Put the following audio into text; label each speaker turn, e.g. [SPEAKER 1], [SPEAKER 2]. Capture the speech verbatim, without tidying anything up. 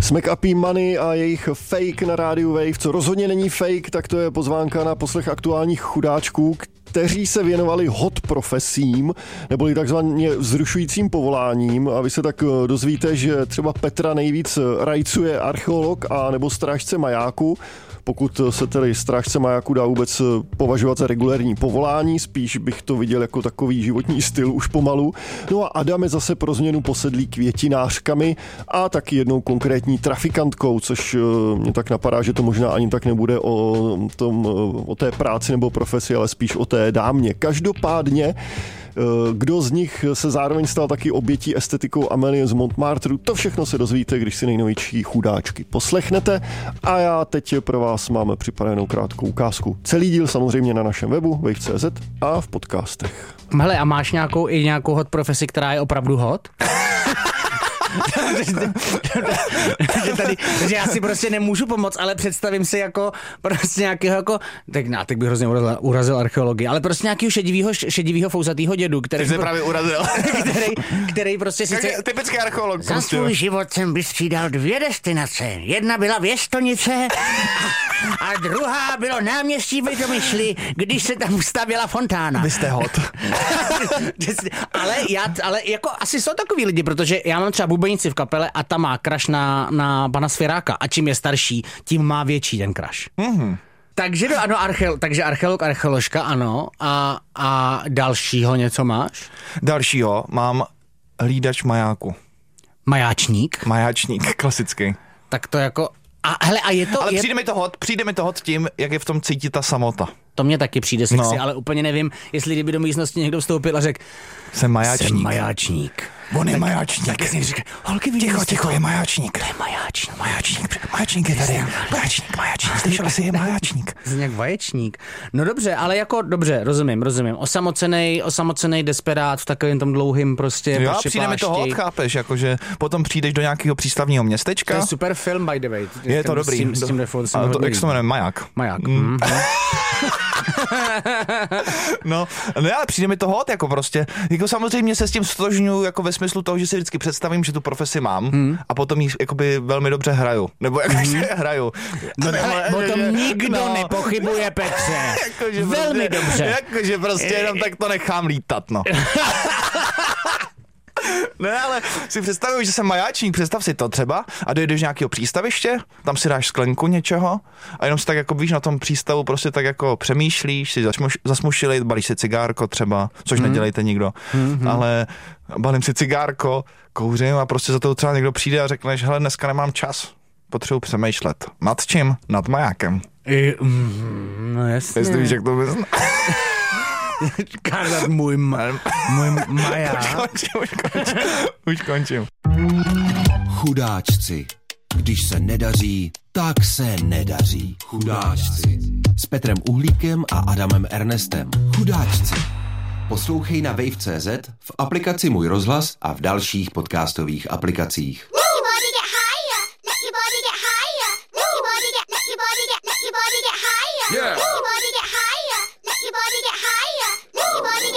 [SPEAKER 1] Smack Up Money a jejich Fake na rádiu Wave. Co rozhodně není fake, tak to je pozvánka na poslech aktuálních chudáčků, kteří se věnovali hot profesím, neboli takzvaně vzrušujícím povoláním. A vy se tak dozvíte, že třeba Petra nejvíc rajcuje archeolog a nebo strážce majáku. Pokud se tedy strážce majáku dá vůbec považovat za regulérní povolání, spíš bych to viděl jako takový životní styl už pomalu. No a Adam je zase pro změnu posedlý květinářkami a taky jednou konkrétní trafikantkou, což mě tak napadá, že to možná ani tak nebude o, tom, o té práci nebo profesi, ale spíš o té dámě. Každopádně kdo z nich se zároveň stal taky obětí estetikou Amélie z Montmartru, to všechno se dozvíte, když si nejnovější chudáčky poslechnete. A já teď pro vás máme připravenou krátkou ukázku. Celý díl samozřejmě na našem webu wave tečka cé zet a v podcastech.
[SPEAKER 2] Hele, a máš nějakou i nějakou hot profesi, která je opravdu hot? že, tady, že já si prostě nemůžu pomoct, ale představím si jako prostě nějakého jako, tak no, tak bych hrozně urazil, urazil archeologii, ale prostě nějakého šedivýho, šedivýho fousatýho dědu, který
[SPEAKER 3] se právě urazil.
[SPEAKER 2] který, který prostě sice...
[SPEAKER 3] Typický archeolog.
[SPEAKER 2] Za prostě. Svůj život jsem vystřídal dvě destinace. Jedna byla Věstonice a, a druhá bylo náměstí Litomyšli, když se tam stavěla fontána.
[SPEAKER 3] Vy jste hot.
[SPEAKER 2] ale já, ale jako asi jsou takový lidi, protože já mám třeba bubenici v kapele a ta má crush na, na pana Svěráka a čím je starší, tím má větší ten crush. Mm-hmm. Takže ano, archeol, takže archeolog, archeoložka, ano. A, a dalšího něco máš?
[SPEAKER 3] Dalšího mám hlídač majáku.
[SPEAKER 2] Majáčník?
[SPEAKER 3] Majáčník, klasický.
[SPEAKER 2] Tak to jako... A, hele, a je to...
[SPEAKER 3] Ale
[SPEAKER 2] je...
[SPEAKER 3] přijde mi to hot, přijde mi to hot tím, jak je v tom cítit ta samota.
[SPEAKER 2] To mě taky přijde sexy,
[SPEAKER 3] no.
[SPEAKER 2] Ale úplně nevím, jestli kdyby do místnosti někdo vstoupil a řekl...
[SPEAKER 3] Jsem majáčník.
[SPEAKER 2] Jsem majáčník.
[SPEAKER 3] On je
[SPEAKER 2] tak,
[SPEAKER 3] majáčník.
[SPEAKER 2] Tak si říká, holky,
[SPEAKER 3] ticho, ticho, je majáčník.
[SPEAKER 2] To je majáčník.
[SPEAKER 3] Majáčník, majáčník je tady. Majáčník, majáčník. Slyšel jsi, je majáčník.
[SPEAKER 2] To je nějak vaječník. No dobře, ale jako dobře, rozumím, rozumím. Osamocenej, osamocenej desperát v takovém tom dlouhým prostě
[SPEAKER 3] jo, přijde mi to hot, chápeš, jakože potom přijdeš do nějakého přístavního městečka.
[SPEAKER 2] To je super film, by the way.
[SPEAKER 3] Je to dobrý.
[SPEAKER 2] S tím, s tím default, s tím
[SPEAKER 3] to, jak se jmenuje, Maják.
[SPEAKER 2] Maják. Mm.
[SPEAKER 3] no, no, ale přijde mi to hot, jako prostě, jako samozřejmě se s tím stotožňuji, jako ve smyslu toho, že si vždycky představím, že tu profesi mám hmm. a potom ji jakoby velmi dobře hraju. Nebo jakože hmm. hraju.
[SPEAKER 2] No, ale o tom nikdo no. nepochybuje, Petře.
[SPEAKER 3] Jakože
[SPEAKER 2] velmi
[SPEAKER 3] prostě,
[SPEAKER 2] dobře.
[SPEAKER 3] Jakože prostě jenom tak to nechám lítat, no. Ne, ale si představuji, že jsem majáčník, představ si to třeba a dojdeš do nějakého přístaviště, tam si dáš sklenku něčeho a jenom si tak jako víš na tom přístavu prostě tak jako přemýšlíš, si zasmuš, zasmušilej, balíš si cigárko třeba, což hmm. nedělejte nikdo, hmm. ale balím si cigárko, kouřím a prostě za to třeba někdo přijde a řekneš, hele, dneska nemám čas, potřebuji přemýšlet. Nad čím? Nad majákem.
[SPEAKER 2] I, mm, no jasně.
[SPEAKER 3] Jestli víš, jak to bys...
[SPEAKER 2] Kázat můj, ma- můj maják.
[SPEAKER 3] Už končím, už končím, už končím.
[SPEAKER 4] Chudáčci. Když se nedaří, tak se nedaří. Chudáčci. S Petrem Uhlíkem a Adamem Ernestem. Chudáčci. Poslouchej na wave tečka cé zet, v aplikaci Můj rozhlas a v dalších podcastových aplikacích.